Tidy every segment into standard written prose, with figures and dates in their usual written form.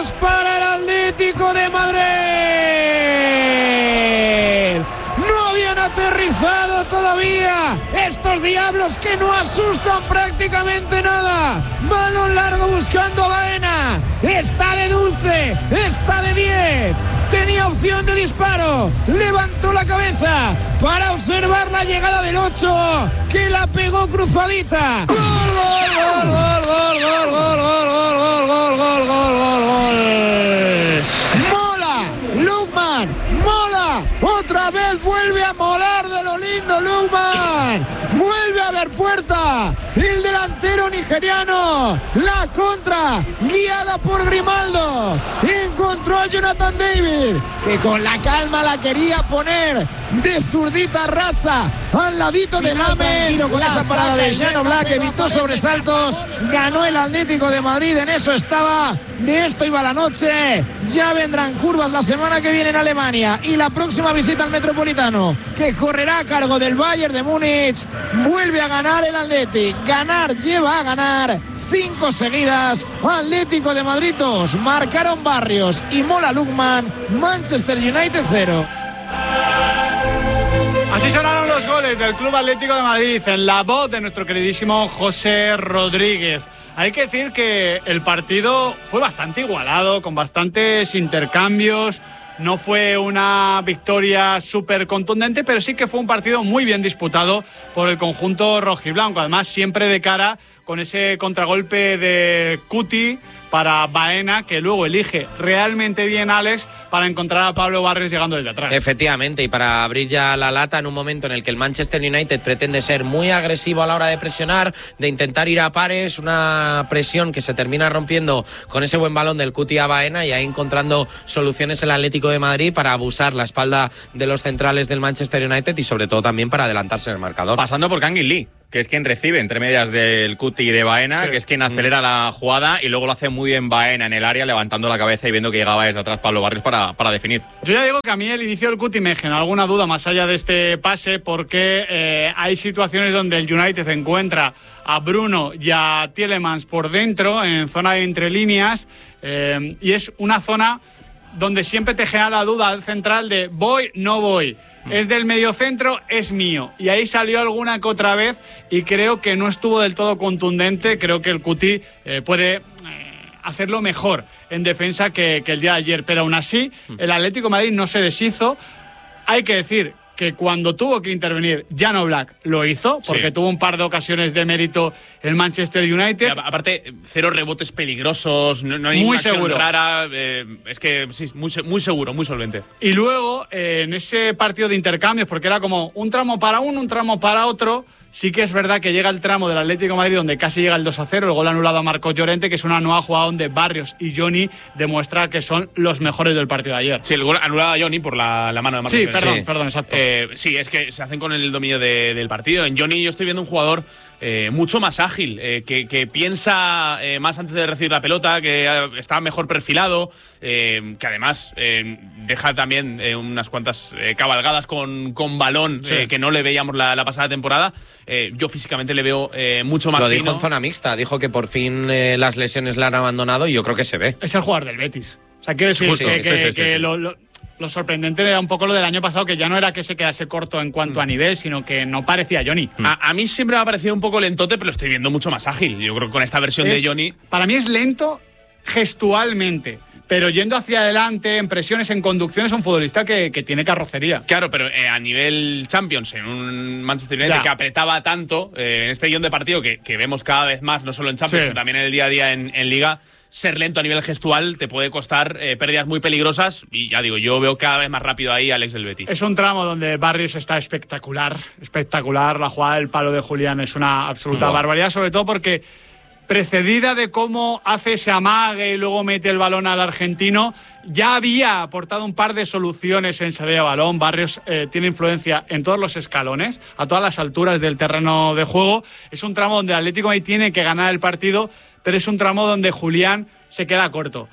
2 para el Atlético de Madrid. No habían aterrizado todavía estos diablos que no asustan prácticamente nada. Balón largo buscando a Baena. Está de dulce, está de 10. Tenía opción de disparo. Levantó la cabeza para observar la llegada del 8, que la pegó cruzadita. ¡Gol, gol, gol, gol, gol, gol, gol, gol, gol, gol, gol, gol, gol! ¡Mola! ¡Lukman! ¡Mola! ¡Otra vez vuelve a molar de lo lindo Lukman! ¡Vuelve a ver puerta! El delantero nigeriano. La contra, guiada por Grimaldo. Encontró a Jonathan David, que con la calma la quería poner de zurdita rasa al ladito de Lamen. Con esa parada de Llano Black evitó sobresaltos. Ganó el Atlético de Madrid, en eso estaba. De esto iba la noche. Ya vendrán curvas la semana que viene en Alemania y la próxima visita al Metropolitano, que correrá a cargo del Bayern de Múnich. Vuelve a ganar el Atlético. Ganar lleva a ganar 5 seguidas. Atlético de Madrid 2. Marcaron Barrios y Mola Lukman. Manchester United 0. Así sonaron los goles del Club Atlético de Madrid en la voz de nuestro queridísimo José Rodríguez. Hay que decir que el partido fue bastante igualado, con bastantes intercambios. No fue una victoria súper contundente, pero sí que fue un partido muy bien disputado por el conjunto rojiblanco. Además, siempre de cara con ese contragolpe de Cuti para Baena, que luego elige realmente bien Alex para encontrar a Pablo Barrios llegando desde atrás. Efectivamente, y para abrir ya la lata en un momento en el que el Manchester United pretende ser muy agresivo a la hora de presionar, de intentar ir a pares, una presión que se termina rompiendo con ese buen balón del Cuti a Baena, y ahí encontrando soluciones el Atlético de Madrid para abusar la espalda de los centrales del Manchester United y sobre todo también para adelantarse en el marcador. Pasando por Kangin Lee, que es quien recibe entre medias del Cuti y de Baena, sí, que es quien acelera la jugada, y luego lo hace muy bien Baena en el área, levantando la cabeza y viendo que llegaba desde atrás Pablo Barrios para definir. Yo ya digo que a mí el inicio del Cuti me generó alguna duda más allá de este pase, porque hay situaciones donde el United encuentra a Bruno y a Tielemans por dentro, en zona de entre líneas, y es una zona donde siempre te genera la duda al central de voy, no voy. Es del mediocentro, es mío. Y ahí salió alguna que otra vez y creo que no estuvo del todo contundente. Creo que el Cuti puede hacerlo mejor en defensa que el día de ayer. Pero aún así, el Atlético de Madrid no se deshizo. Hay que decir que cuando tuvo que intervenir Llano Black lo hizo, porque tuvo un par de ocasiones de mérito el Manchester United. Y aparte, 0 rebotes peligrosos, no hay muy ninguna seguro. Rara, es que sí, muy seguro, muy solvente. Y luego, en ese partido de intercambios, porque era como un tramo para uno, un tramo para otro, sí que es verdad que llega el tramo del Atlético de Madrid donde casi llega el 2-0, el gol anulado a Marcos Llorente, que es una nueva jugada donde Barrios y Johnny demuestra que son los mejores del partido de ayer. Sí, el gol anulado a Johnny por la mano de Marcos Llorente. Sí, perdón, exacto. Sí, es que se hacen con el dominio del partido. En Johnny yo estoy viendo un jugador mucho más ágil, que piensa más antes de recibir la pelota, que está mejor perfilado, que además deja también unas cuantas cabalgadas con balón, que no le veíamos la pasada temporada. Yo físicamente le veo mucho más Lo fino. dijo en zona mixta, dijo que por fin las lesiones le han abandonado y yo creo que se ve. Es el jugador del Betis. O sea, quiero decir que lo sorprendente era un poco lo del año pasado, que ya no era que se quedase corto en cuanto a nivel, sino que no parecía Johnny. A mí siempre me ha parecido un poco lentote, pero lo estoy viendo mucho más ágil. Yo creo que con esta versión de Johnny... Para mí es lento gestualmente, pero yendo hacia adelante, en presiones, en conducción, es un futbolista que tiene carrocería. Claro, pero a nivel Champions, en un Manchester United que apretaba tanto, en este guión de partido que vemos cada vez más, no solo en Champions, sino también en el día a día en Liga, ser lento a nivel gestual te puede costar pérdidas muy peligrosas, y ya digo, yo veo cada vez más rápido ahí a Alex del Betis. Es un tramo donde Barrios está espectacular, la jugada del palo de Julián es una absoluta barbaridad, sobre todo porque precedida de cómo hace ese amague y luego mete el balón al argentino, ya había aportado un par de soluciones en salida de balón. Barrios tiene influencia en todos los escalones, a todas las alturas del terreno de juego. Es un tramo donde el Atlético ahí tiene que ganar el partido, pero es un tramo donde Julián se queda corto.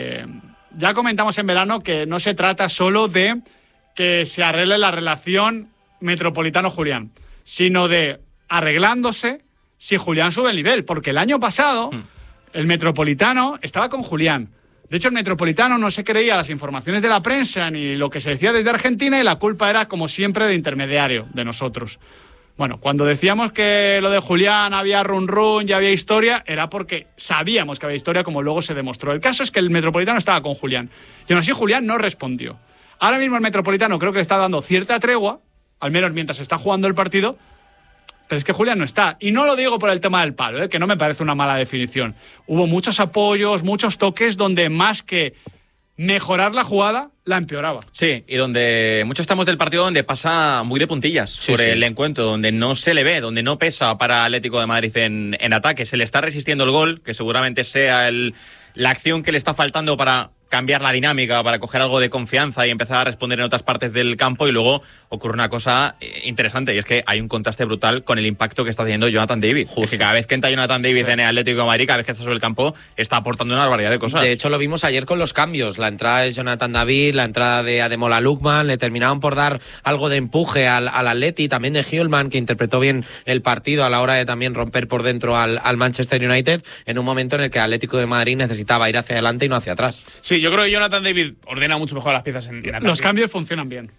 Ya comentamos en verano que no se trata solo de que se arregle la relación Metropolitano-Julián, sino de arreglándose si Julián sube el nivel, porque el año pasado el Metropolitano estaba con Julián, De hecho, el Metropolitano no se creía las informaciones de la prensa ni lo que se decía desde Argentina y la culpa era, como siempre, de intermediario, de nosotros. Bueno, cuando decíamos que lo de Julián había run, ya había historia, era porque sabíamos que había historia, como luego se demostró. El caso es que el Metropolitano estaba con Julián. Y aún así Julián no respondió. Ahora mismo el Metropolitano creo que le está dando cierta tregua, al menos mientras está jugando el partido, pero es que Julián no está. Y no lo digo por el tema del palo, que no me parece una mala definición. Hubo muchos apoyos, muchos toques donde más que mejorar la jugada, la empeoraba. Sí, y donde muchos estamos del partido donde pasa muy de puntillas sobre el encuentro, donde no se le ve, donde no pesa para Atlético de Madrid en ataque. Se le está resistiendo el gol, que seguramente sea la acción que le está faltando para cambiar la dinámica, para coger algo de confianza y empezar a responder en otras partes del campo. Y luego ocurre una cosa interesante, y es que hay un contraste brutal con el impacto que está teniendo Jonathan David. Es que cada vez que entra Jonathan David en el Atlético de Madrid, cada vez que está sobre el campo, está aportando una barbaridad de cosas. De hecho, lo vimos ayer con los cambios. La entrada de Jonathan David, la entrada de Ademola Lookman, le terminaron por dar algo de empuje al Atleti, también de Hjulman, que interpretó bien el partido a la hora de también romper por dentro al Manchester United, en un momento en el que el Atlético de Madrid necesitaba ir hacia adelante y no hacia atrás. Sí, yo creo que Jonathan David ordena mucho mejor las piezas en ataque. Los cambios funcionan bien.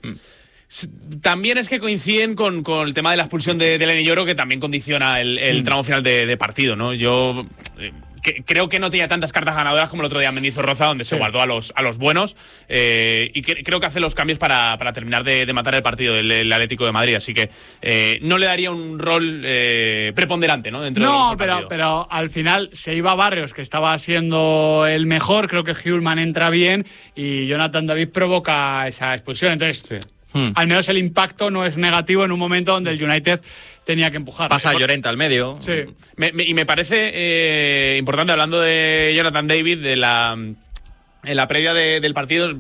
También es que coinciden con el tema de la expulsión de Lenny Yoro, que también condiciona el tramo final de partido, ¿no? Yo creo que no tenía tantas cartas ganadoras como el otro día Mendizorroza, donde se guardó a los buenos, y creo que hace los cambios para terminar de matar el partido del Atlético de Madrid, así que no le daría un rol preponderante, ¿no? Dentro pero al final se iba a Barrios, que estaba siendo el mejor. Creo que Hjulman entra bien y Jonathan David provoca esa expulsión, entonces al menos el impacto no es negativo en un momento donde el United tenía que empujar. Pasa Llorente al medio. Sí. Y me parece importante, hablando de Jonathan David, en la previa del partido,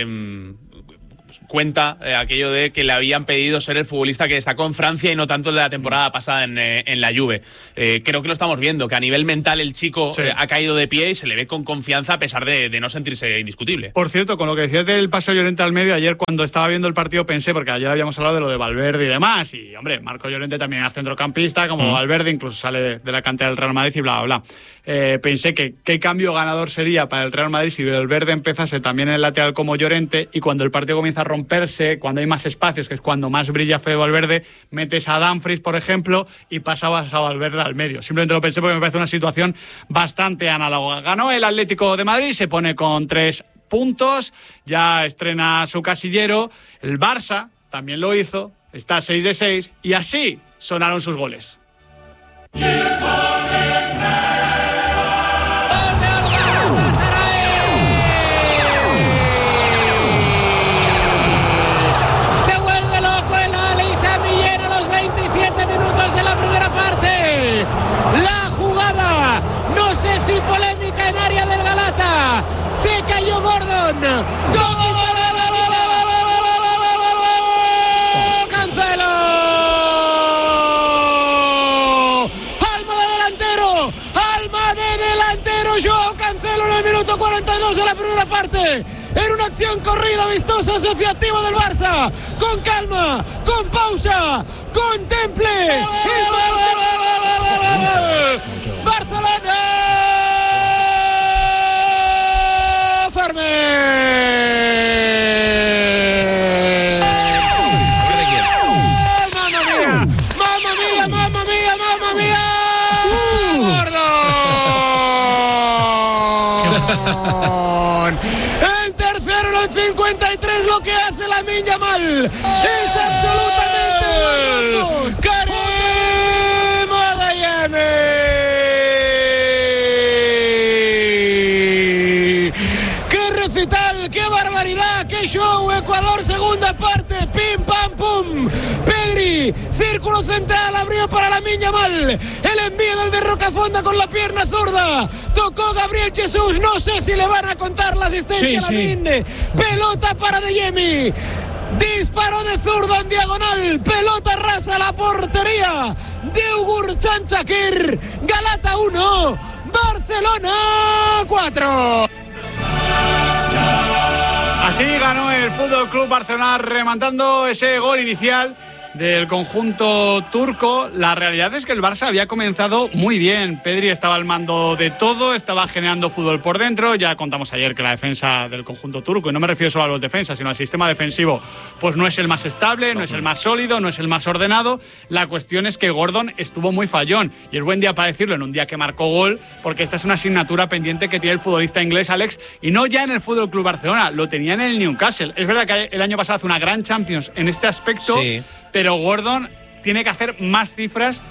cuenta aquello de que le habían pedido ser el futbolista que destacó en Francia y no tanto el de la temporada pasada en la Juve. Creo que lo estamos viendo, que a nivel mental el chico ha caído de pie y se le ve con confianza a pesar de no sentirse indiscutible. Por cierto, con lo que decías del paso de Llorente al medio, ayer cuando estaba viendo el partido pensé, porque ayer habíamos hablado de lo de Valverde y demás, y hombre, Marco Llorente también es centrocampista, como Valverde, incluso sale de la cantera del Real Madrid y bla, bla, bla. Pensé que qué cambio ganador sería para el Real Madrid si Valverde empezase también en el lateral como Llorente, y cuando el partido comienza a romperse, cuando hay más espacios, que es cuando más brilla Fede Valverde, metes a Dumfries, por ejemplo, y pasabas a Valverde al medio. Simplemente lo pensé porque me parece una situación bastante análoga. Ganó el Atlético de Madrid, se pone con 3 puntos, ya estrena su casillero. El Barça también lo hizo, está 6 de 6, y así sonaron sus goles. Polémica en área del Galata, se cayó Gordon, Cancelo, alma de delantero, Joao Cancelo en el minuto 42 de la primera parte. Era una acción corrida, vistosa, asociativa del Barça, con calma, con pausa, contemple. Barcelona. ¡Mamma mía! ¡Gordon! El tercero en el 53, lo que hace Lamine Yamal es absolutamente Karim Adeyemi. ¡Qué barbaridad! ¡Qué show! Ecuador, segunda parte. ¡Pim, pam, pum! Pedri, círculo central, abrió para Lamine Yamal. El envío del Berrocafonda con la pierna zurda. Tocó Gabriel Jesús. No sé si le van a contar la asistencia a Lamine. Pelota para Adeyemi. Disparo de zurda en diagonal. Pelota rasa a la portería de Ugur Chanchakir. Galata 1, Barcelona 4. Así ganó el Fútbol Club Barcelona, remontando ese gol inicial del conjunto turco, la realidad es que el Barça había comenzado muy bien. Pedri estaba al mando de todo, estaba generando fútbol por dentro. Ya contamos ayer que la defensa del conjunto turco, y no me refiero solo a los defensas, sino al sistema defensivo, pues no es el más estable, no es el más sólido, no es el más ordenado. La cuestión es que Gordon estuvo muy fallón, y es buen día para decirlo en un día que marcó gol, porque esta es una asignatura pendiente que tiene el futbolista inglés, Alex, y no ya en el FC Barcelona, lo tenía en el Newcastle. Es verdad que el año pasado hace una gran Champions en este aspecto, sí, pero Gordon tiene que hacer más cifras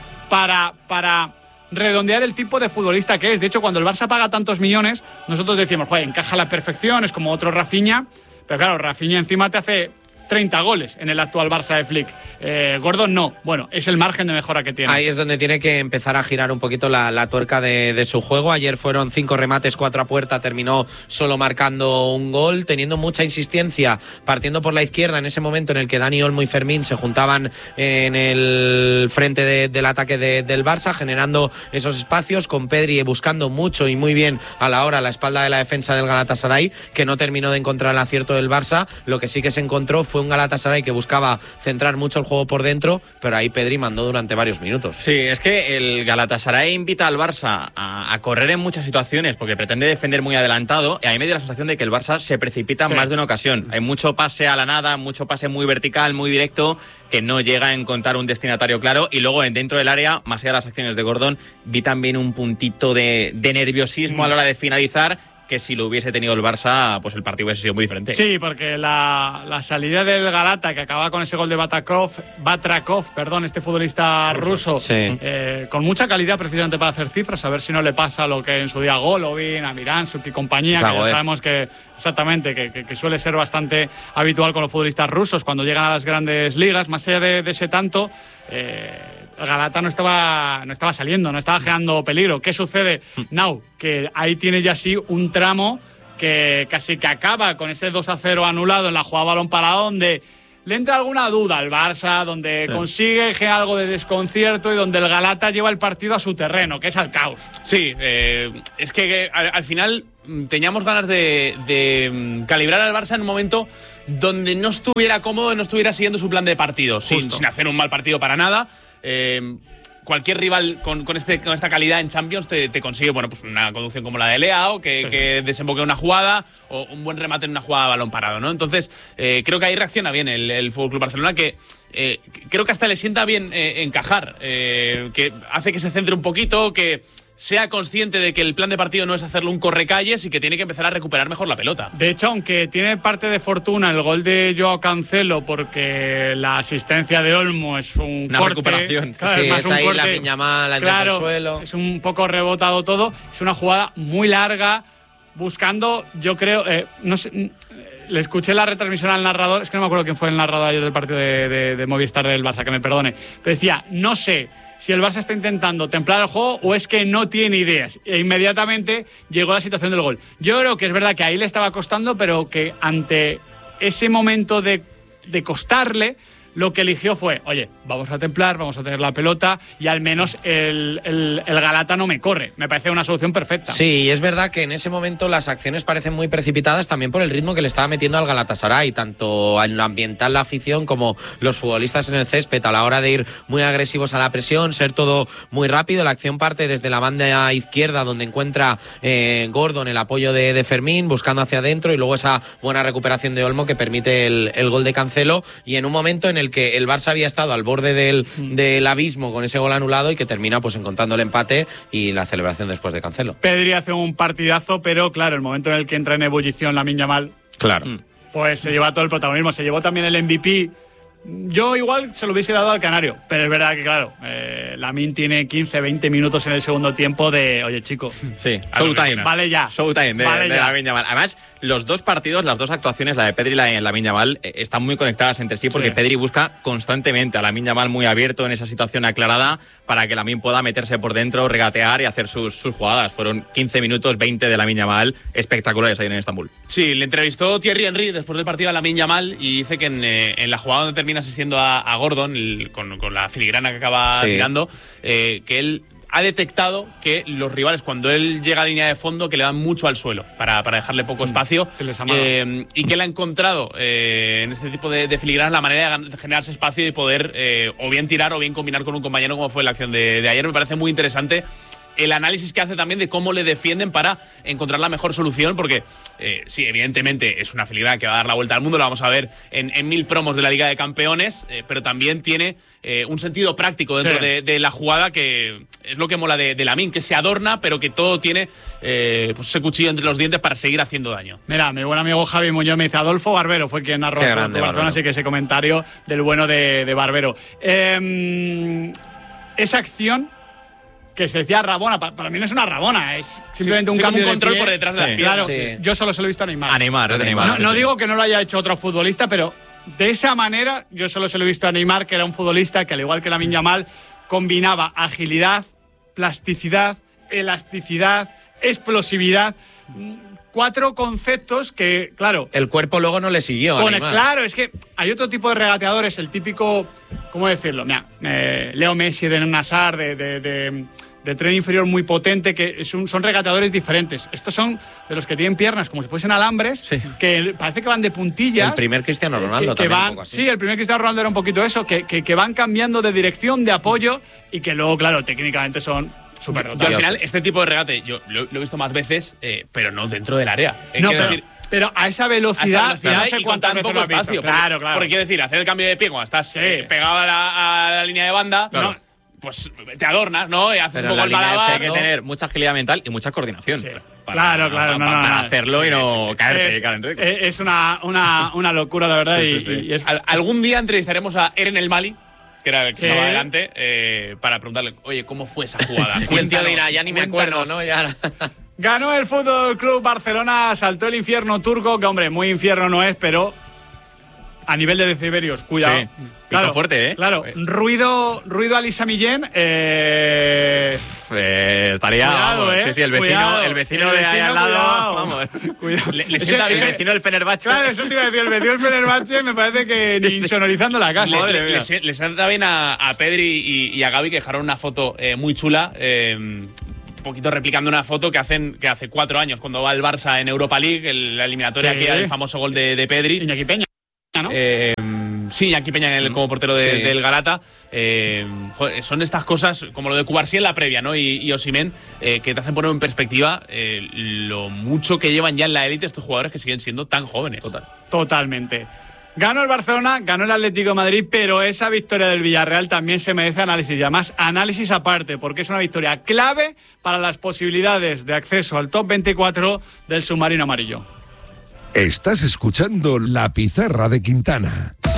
para redondear el tipo de futbolista que es. De hecho, cuando el Barça paga tantos millones, nosotros decimos, joder, encaja a la perfección, es como otro Rafinha, pero claro, Rafinha encima te hace 30 goles en el actual Barça de Flick. Gordon no. Bueno, es el margen de mejora que tiene. Ahí es donde tiene que empezar a girar un poquito la tuerca de su juego. Ayer fueron 5 remates, 4 a puerta, terminó solo marcando un gol, teniendo mucha insistencia, partiendo por la izquierda en ese momento en el que Dani Olmo y Fermín se juntaban en el frente del ataque del Barça, generando esos espacios, con Pedri buscando mucho y muy bien a la hora la espalda de la defensa del Galatasaray, que no terminó de encontrar el acierto del Barça. Lo que sí que se encontró fue un Galatasaray que buscaba centrar mucho el juego por dentro, pero ahí Pedri mandó durante varios minutos. Sí, es que el Galatasaray invita al Barça a correr en muchas situaciones porque pretende defender muy adelantado, y a mí me dio la sensación de que el Barça se precipita en más de una ocasión. Hay mucho pase a la nada, mucho pase muy vertical, muy directo, que no llega a encontrar un destinatario claro, y luego dentro del área, más allá de las acciones de Gordon, vi también un puntito de nerviosismo a la hora de finalizar, que si lo hubiese tenido el Barça, pues el partido hubiese sido muy diferente. Sí, porque la salida del Galata, que acaba con ese gol de Batrakov, este futbolista ruso, sí, con mucha calidad precisamente para hacer cifras, a ver si no le pasa lo que en su día Golovin, Amiranchuk y compañía, que ya sabemos que exactamente, que suele ser bastante habitual con los futbolistas rusos cuando llegan a las grandes ligas. Más allá de ese tanto, el Galata no estaba saliendo, no estaba generando peligro. ¿Qué sucede? Now, que ahí tiene ya sí un tramo que casi que acaba con ese 2-0 anulado en la jugada balón parado, donde le entra alguna duda al Barça, donde consigue generar algo de desconcierto y donde el Galata lleva el partido a su terreno, que es al caos. Sí, es que al final teníamos ganas de calibrar al Barça en un momento donde no estuviera cómodo, no estuviera siguiendo su plan de partido, sin hacer un mal partido para nada. Cualquier rival con esta calidad en Champions te consigue, bueno, pues una conducción como la de Leao, que desemboque una jugada, o un buen remate en una jugada de balón parado, ¿no? Entonces, creo que ahí reacciona bien el FC Barcelona, que creo que hasta le sienta bien encajar, que hace que se centre un poquito, que sea consciente de que el plan de partido no es hacerlo un correcalles y que tiene que empezar a recuperar mejor la pelota. De hecho, aunque tiene parte de fortuna el gol de Joao Cancelo, porque la asistencia de Olmo es una corte, recuperación. Claro, sí, es ahí corte, la Viñamal, al claro, suelo. Es un poco rebotado todo. Es una jugada muy larga, buscando, yo creo, no sé, le escuché la retransmisión al narrador, es que no me acuerdo quién fue el narrador ayer del partido de Movistar del Barça, que me perdone, pero decía, no sé si el Barça está intentando templar el juego o es que no tiene ideas. E inmediatamente llegó la situación del gol. Yo creo que es verdad que ahí le estaba costando, pero que ante ese momento de costarle, lo que eligió fue, oye, vamos a templar, vamos a tener la pelota y al menos el Galata no me corre. Me parece una solución perfecta. Sí, y es verdad que en ese momento las acciones parecen muy precipitadas también por el ritmo que le estaba metiendo al Galatasaray, tanto en lo ambiental, la afición, como los futbolistas en el césped, a la hora de ir muy agresivos a la presión, ser todo muy rápido. La acción parte desde la banda izquierda, donde encuentra Gordon el apoyo de Fermín, buscando hacia adentro, y luego esa buena recuperación de Olmo que permite el gol de Cancelo, y en un momento en el que el Barça había estado al borde del abismo con ese gol anulado, y que termina pues encontrando el empate y la celebración después de Cancelo. Pedri hace un partidazo, pero claro, el momento en el que entra en ebullición Lamine Yamal, claro, pues se lleva todo el protagonismo. Se llevó también el MVP. Yo igual se lo hubiese dado al canario, pero es verdad que claro, Lamine tiene 15-20 minutos en el segundo tiempo de, oye chico, sí, showtime, vale ya, showtime de Lamine Yamal. Además, los dos partidos, las dos actuaciones, la de Pedri y la de Lamine Yamal, están muy conectadas entre sí, porque Pedri busca constantemente a Lamine Yamal muy abierto en esa situación aclarada para que Lamine pueda meterse por dentro, regatear y hacer sus jugadas. Fueron 15 minutos, 20 de Lamine Yamal espectaculares ahí en Estambul. Sí, le entrevistó Thierry Henry después del partido a Lamine Yamal y dice que en la jugada donde termina asistiendo a Gordon, con la filigrana que acaba tirando, que él ha detectado que los rivales, cuando él llega a línea de fondo, que le dan mucho al suelo para dejarle poco espacio, y que él ha encontrado en este tipo de filigranas la manera de generarse espacio y poder o bien tirar o bien combinar con un compañero, como fue la acción de ayer. Me parece muy interesante el análisis que hace también de cómo le defienden para encontrar la mejor solución, porque sí, evidentemente es una filigrana que va a dar la vuelta al mundo, lo vamos a ver en 1000 promos de la Liga de Campeones, pero también tiene un sentido práctico dentro de la jugada, que es lo que mola de Lamine, que se adorna, pero que todo tiene pues ese cuchillo entre los dientes para seguir haciendo daño. Mira, mi buen amigo Javi Muñoz me dice: Adolfo Barbero fue quien narró el Barcelona, así que ese comentario del bueno de Barbero. Esa acción que se decía rabona, para mí no es una rabona, es simplemente un cambio de control por detrás de las piernas. Claro, yo solo se lo he visto a Neymar. No digo que no lo haya hecho otro futbolista, pero de esa manera yo solo se lo he visto a Neymar, que era un futbolista que, al igual que Lamine Yamal, combinaba agilidad, plasticidad, elasticidad, explosividad. 4 conceptos que, claro... El cuerpo luego no le siguió a Neymar. Claro, es que hay otro tipo de regateadores, el típico... ¿Cómo decirlo? Mira, Leo Messi, de Nassar, de tren inferior muy potente, que son regateadores diferentes. Estos son de los que tienen piernas como si fuesen alambres, que parece que van de puntillas. El primer Cristiano Ronaldo también van, un poco así. Sí, el primer Cristiano Ronaldo era un poquito eso, que van cambiando de dirección, de apoyo, y que luego, claro, técnicamente son... Yo, al final, este tipo de regate yo lo he visto más veces, pero no dentro del área. Pero a esa velocidad, no sé cuántas veces lo has visto. Claro. Porque quiero decir, hacer el cambio de pie cuando estás pegado a la línea de banda, pues te adornas, ¿no? Y haces un poco el malabar. Hay que tener mucha agilidad mental y mucha coordinación. Sí. Para hacerlo y no caerte. Es una locura, la verdad. Sí. Algún día entrevistaremos a Eren El Mali, que era el que estaba adelante, para preguntarle, oye, ¿cómo fue esa jugada? Y el tío dirá, ya ni me acuerdo, ¿no? Ya. Ganó el Fútbol Club Barcelona, saltó el infierno turco, que, hombre, muy infierno no es, pero a nivel de decibelios, cuidado. Sí. Claro, fuerte, ¿eh? Claro, ruido a Lisa Millén. Estaría. Cuidado, vamos, sí, el vecino de ahí al lado. Cuidado. Vamos. Cuidado. Le sienta bien. El vecino del Fenerbahce. Claro, eso te iba a decir. El vecino del Fenerbahce me parece que ni insonorizando la casa. Le sienta bien a Pedri y a Gavi, que dejaron una foto muy chula. Un poquito replicando una foto que hace 4 años, cuando va el Barça en Europa League, la eliminatoria, que era el famoso gol de Pedri. Iñaki Peña, ¿no? Sí, Iñaki Peña como portero del Galata. Son estas cosas, como lo de Cubarsí en la previa, ¿no? Y Osimhen, que te hacen poner en perspectiva lo mucho que llevan ya en la élite estos jugadores, que siguen siendo tan jóvenes. Totalmente. Ganó el Barcelona, ganó el Atlético de Madrid, pero esa victoria del Villarreal también se merece análisis, y además análisis aparte, porque es una victoria clave para las posibilidades de acceso al top 24 del submarino amarillo. Estás escuchando La Pizarra de Quintana.